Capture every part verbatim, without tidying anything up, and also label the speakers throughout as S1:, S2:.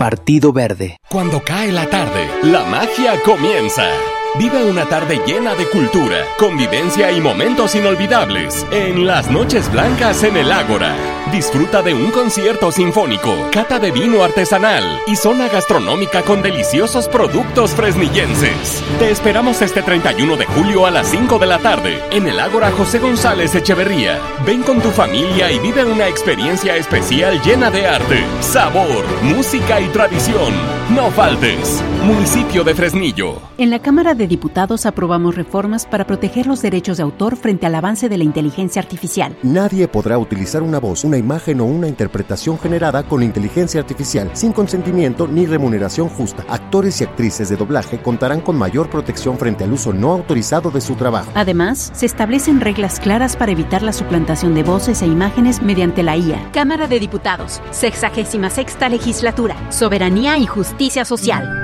S1: Partido Verde.
S2: Cuando cae la tarde, la magia comienza. Vive una tarde llena de cultura, convivencia y momentos inolvidables en las Noches Blancas en el Ágora. Disfruta de un concierto sinfónico, cata de vino artesanal y zona gastronómica con deliciosos productos fresnillenses. Te esperamos este treinta y uno de julio a las cinco de la tarde en el Ágora José González Echeverría. Ven con tu familia y vive una experiencia especial llena de arte, sabor, música y tradición. No faltes. Municipio de Fresnillo.
S3: En la Cámara de Diputados aprobamos reformas para proteger los derechos de autor frente al avance de la inteligencia artificial.
S4: Nadie podrá utilizar una voz, una imagen o una interpretación generada con inteligencia artificial sin consentimiento ni remuneración justa. Actores y actrices de doblaje contarán con mayor protección frente al uso no autorizado de su trabajo.
S3: Además, se establecen reglas claras para evitar la suplantación de voces e imágenes mediante la I A. Cámara de Diputados, sexagésima sexta legislatura, soberanía y justicia social.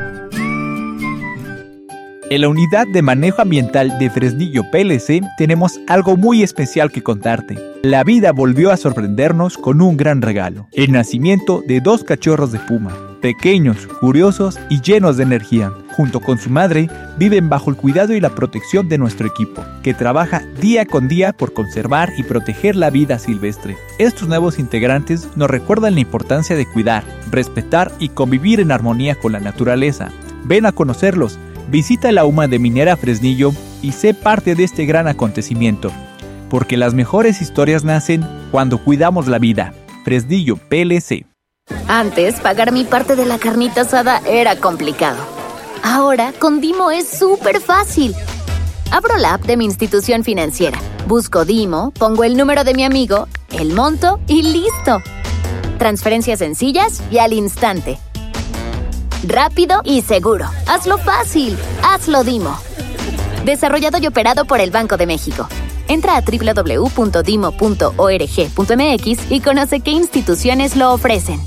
S5: En la Unidad de Manejo Ambiental de Fresnillo P L C tenemos algo muy especial que contarte. La vida volvió a sorprendernos con un gran regalo: el nacimiento de dos cachorros de puma, pequeños, curiosos y llenos de energía. Junto con su madre, viven bajo el cuidado y la protección de nuestro equipo, que trabaja día con día por conservar y proteger la vida silvestre. Estos nuevos integrantes nos recuerdan la importancia de cuidar, respetar y convivir en armonía con la naturaleza. Ven a conocerlos. Visita la U M A de Minera Fresnillo y sé parte de este gran acontecimiento, porque las mejores historias nacen cuando cuidamos la vida. Fresnillo P L C.
S6: Antes, pagar mi parte de la carnita asada era complicado. Ahora, con Dimo es súper fácil. Abro la app de mi institución financiera, busco Dimo, pongo el número de mi amigo, el monto y ¡listo! Transferencias sencillas y al instante. Rápido y seguro. Hazlo fácil. Hazlo Dimo. Desarrollado y operado por el Banco de México. Entra a doble u doble u doble u punto dimo punto org punto m x y conoce qué instituciones lo ofrecen.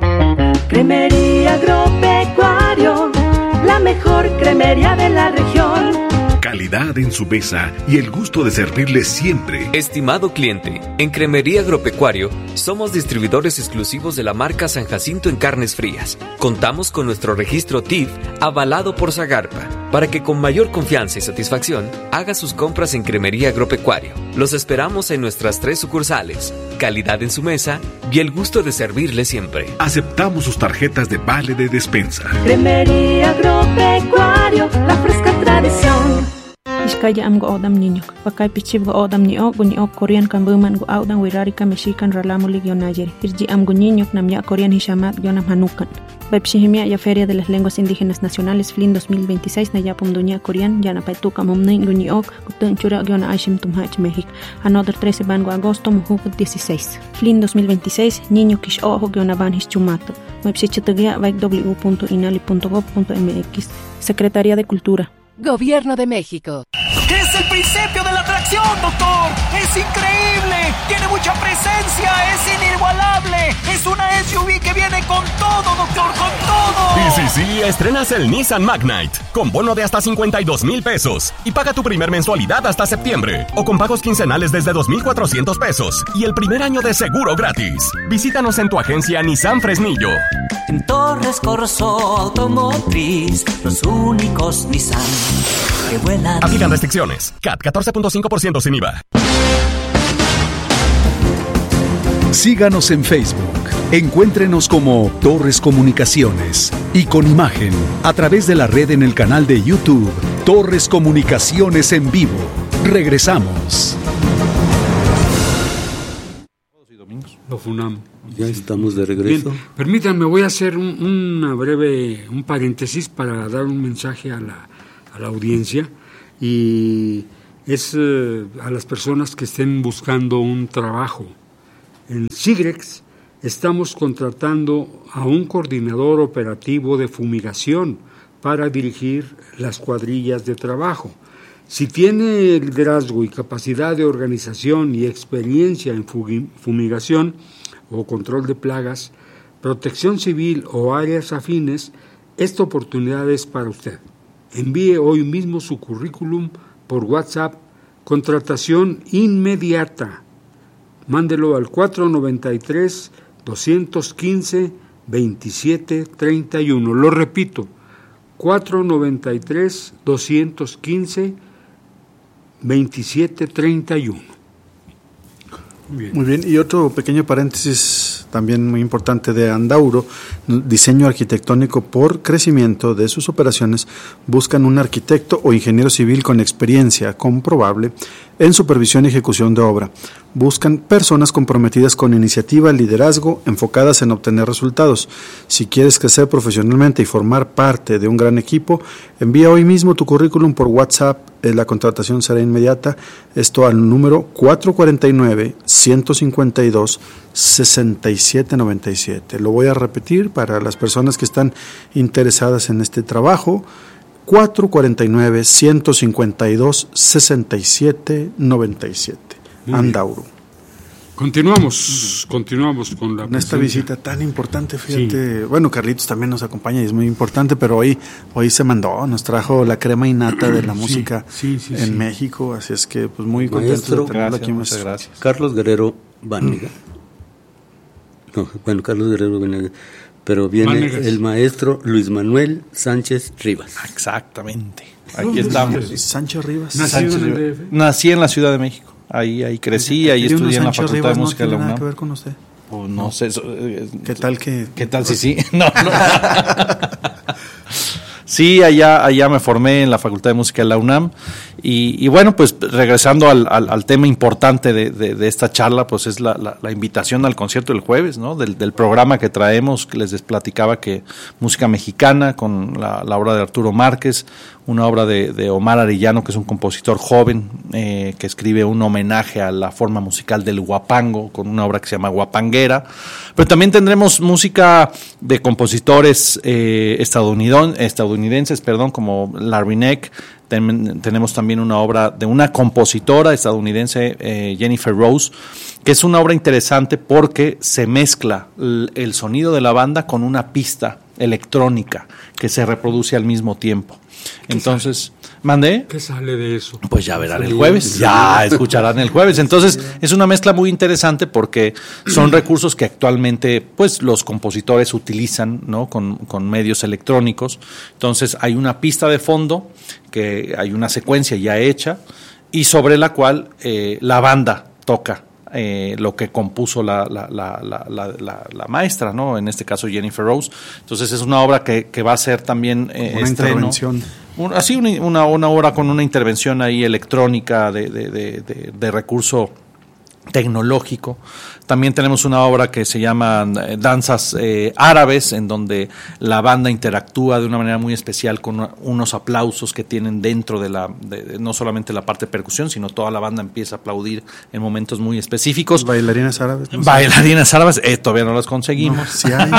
S7: Cremería Agropecuario, la mejor cremería de la región.
S8: Calidad en su mesa y el gusto de servirle siempre.
S9: Estimado cliente, en Cremería Agropecuario somos distribuidores exclusivos de la marca San Jacinto en carnes frías. Contamos con nuestro registro T I F avalado por Zagarpa, para que con mayor confianza y satisfacción haga sus compras en Cremería Agropecuario. Los esperamos en nuestras tres sucursales. Calidad en su mesa y el gusto de servirle siempre.
S8: Aceptamos sus tarjetas de vale de despensa.
S7: Cremería Agropecuario, la fresca tradición.
S10: Iskaya am go odam niño, pakay pichib go odam ni o guni o Korean kan buman go audan wirari ka mexican ralamulig yon ayer. Irji am go niño nam ya Korean hishamat yonam hanukan. Bepshihimia ya Feria de las Lenguas Indígenas Nacionales F L I N dos mil veintiséis na yapum dunia Korean yana paituka momnin guni ok gutun chura yona aishim tumhach México. Another trece bango agosto mujuk dieciséis. F L I N dos mil veintiséis niño kish ojo yona van hischumato. Website w w w punto inali punto gov punto m x. Secretaría de Cultura.
S11: Gobierno de México.
S12: ¡Es el principio de la atracción, doctor! ¡Es increíble! ¡Tiene mucha presencia! ¡Es inigualable! ¡Es una S U V que viene con todo, doctor! ¡Con todo!
S2: Sí, sí, sí, estrenas el Nissan Magnite con bono de hasta cincuenta y dos mil pesos y paga tu primer mensualidad hasta septiembre o con pagos quincenales desde dos mil cuatrocientos pesos y el primer año de seguro gratis. Visítanos en tu agencia Nissan Fresnillo.
S13: En Torres Corso Automotriz, los únicos Nissan que vuelan.
S2: Aplican restricciones. C A T catorce punto cinco por ciento sin I V A.
S14: Síganos en Facebook. Encuéntrenos como Torres Comunicaciones y con imagen a través de la red en el canal de YouTube Torres Comunicaciones en vivo. Regresamos.
S15: Lo FUNAM.
S16: Ya estamos de regreso.
S15: Bien, permítanme, voy a hacer un, una breve, un paréntesis para dar un mensaje a la, a la audiencia y es eh, a las personas que estén buscando un trabajo. En Sigrex estamos contratando a un coordinador operativo de fumigación para dirigir las cuadrillas de trabajo. Si tiene liderazgo y capacidad de organización y experiencia en fumigación o control de plagas, protección civil o áreas afines, esta oportunidad es para usted. Envíe hoy mismo su currículum por WhatsApp, contratación inmediata. Mándelo al cuatro nueve tres, dos uno cinco, veintisiete treinta y uno. Lo repito, cuatro noventa y tres, doscientos quince, veintisiete treinta y uno.
S1: Bien. Muy bien, y otro pequeño paréntesis también muy importante de Andauro, diseño arquitectónico por crecimiento de sus operaciones, buscan un arquitecto o ingeniero civil con experiencia comprobable en supervisión y ejecución de obra. Buscan personas comprometidas con iniciativa, liderazgo, enfocadas en obtener resultados. Si quieres crecer profesionalmente y formar parte de un gran equipo, envía hoy mismo tu currículum por WhatsApp. La contratación será inmediata. Esto al número cuatro cuatro nueve, uno cinco dos, seis siete nueve siete. Lo voy a repetir para las personas que están interesadas en este trabajo. cuatro cuatro nueve, uno cinco dos, seis siete nueve siete. Andauro.
S15: Continuamos, continuamos con la
S1: con esta visita tan importante, fíjate. Sí. Bueno, Carlitos también nos acompaña y es muy importante, pero hoy hoy se mandó, nos trajo la crema innata de la sí, música sí, sí, en sí. México, así es que pues muy contento de tenerlo aquí.
S16: Muchas gracias. Carlos Guerrero Vanega. No, bueno, Carlos Guerrero Vanega. Pero viene Vanegas. El maestro Luis Manuel Sánchez Rivas.
S17: Exactamente. Aquí estamos.
S1: Sánchez Rivas.
S17: Sánchez Rivas. Rivas. Nací en la Ciudad de México. Ahí, ahí crecí, ahí estudié en la Facultad Rivas de Música
S1: no
S17: de la UNAM.
S1: ¿Nada que ver con usted?
S17: Pues no, no sé. Eso,
S1: ¿Qué tal que...?
S17: ¿Qué tal si sí? No, no. Sí, allá, allá me formé en la Facultad de Música de la UNAM y, y bueno, pues regresando al, al, al tema importante de, de, de esta charla, pues es la, la, la invitación al concierto del jueves, ¿no? Del, del programa que traemos, que les platicaba que música mexicana con la, la obra de Arturo Márquez, una obra de, de Omar Arellano, que es un compositor joven eh, que escribe un homenaje a la forma musical del huapango, con una obra que se llama Guapanguera. Pero también tendremos música de compositores eh, estadounidenses, estadounidenses perdón, como Larry Neck. Ten, tenemos también una obra de una compositora estadounidense, eh, Jennifer Rose, que es una obra interesante porque se mezcla el, el sonido de la banda con una pista electrónica que se reproduce al mismo tiempo. Entonces, ¿mandé?
S15: ¿Qué sale de eso?
S17: Pues ya verán el jueves, ya escucharán el jueves. Entonces, es una mezcla muy interesante porque son recursos que actualmente pues los compositores utilizan, ¿no? Con, con medios electrónicos. Entonces, hay una pista de fondo, que hay una secuencia ya hecha, y sobre la cual eh, la banda toca Eh, lo que compuso la, la, la, la, la, la maestra, ¿no? En este caso Jennifer Rose. Entonces es una obra que, que va a ser también eh,
S1: una
S17: estreno.
S1: Intervención.
S17: Un, así una, una, una obra con una intervención ahí electrónica de, de, de, de, de recurso tecnológico. También tenemos una obra que se llama eh, Danzas eh, Árabes, en donde la banda interactúa de una manera muy especial con una, unos aplausos que tienen dentro de la, de, de, no solamente la parte de percusión, sino toda la banda empieza a aplaudir en momentos muy específicos.
S1: Bailarinas árabes.
S17: ¿No? Bailarinas árabes, eh, todavía no las conseguimos.
S1: No, sí hay.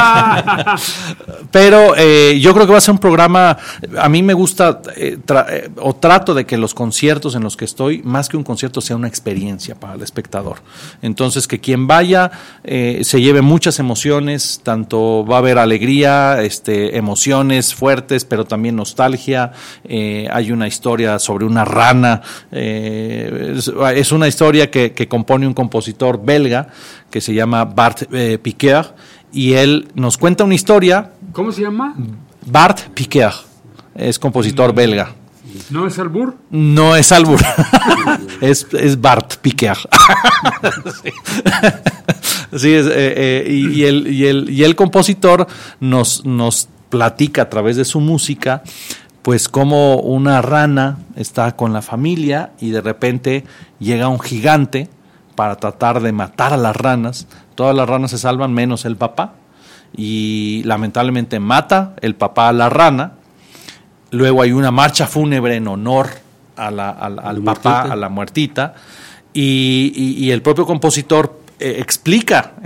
S17: Pero eh, yo creo que va a ser un programa, a mí me gusta eh, tra- eh, o trato de que los conciertos en los que estoy, más que un concierto, sea una experiencia para el espectador. Entonces, que quien vaya eh, se lleve muchas emociones, tanto va a haber alegría, este, emociones fuertes, pero también nostalgia. Eh, hay una historia sobre una rana, eh, es, es una historia que, que compone un compositor belga que se llama Bart eh, Piquer, y él nos cuenta una historia.
S15: ¿Cómo se llama?
S17: Bart Piquer, es compositor mm. belga.
S15: ¿No es albur?
S17: No es albur, es, es Bart Piquer. Sí, sí es, eh, eh, y, y, el, y, el, y el compositor nos, nos platica a través de su música, pues como una rana está con la familia y de repente llega un gigante para tratar de matar a las ranas. Todas las ranas se salvan menos el papá, y lamentablemente mata el papá a la rana. Luego hay una marcha fúnebre en honor a la, a, al, al papá, a la muertita, y, y, y el propio compositor eh, explica